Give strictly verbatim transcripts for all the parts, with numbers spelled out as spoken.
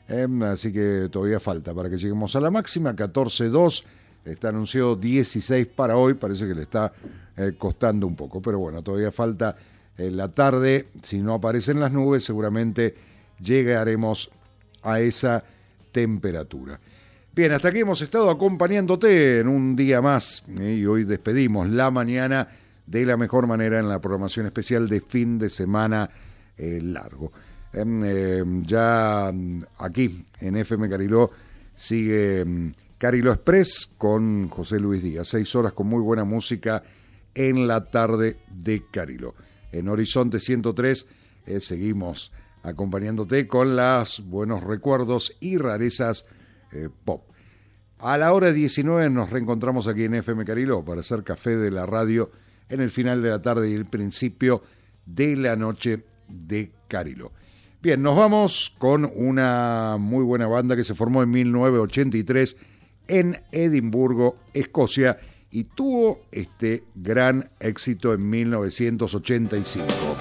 Eh, así que todavía falta para que lleguemos a la máxima, catorce dos. Está anunciado dieciséis para hoy, parece que le está eh, costando un poco, pero bueno, todavía falta en la tarde. Si no aparecen las nubes, seguramente llegaremos a esa temperatura. Bien, hasta aquí hemos estado acompañándote en un día más, ¿eh? Y hoy despedimos la mañana de la mejor manera en la programación especial de fin de semana eh, largo. Eh, eh, ya aquí en F M Cariló sigue eh, Cariló Express con José Luis Díaz, seis horas con muy buena música en la tarde de Cariló. En Horizonte ciento tres eh, seguimos acompañándote con los buenos recuerdos y rarezas eh, pop. A la hora diecinueve nos reencontramos aquí en F M Cariló para hacer café de la radio en el final de la tarde y el principio de la noche de Cariló. Bien, nos vamos con una muy buena banda que se formó en mil novecientos ochenta y tres en Edimburgo, Escocia, y tuvo este gran éxito en mil novecientos ochenta y cinco.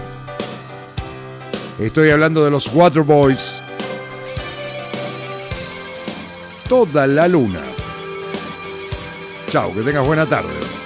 Estoy hablando de los Waterboys. Toda la luna. Chao, que tengas buena tarde.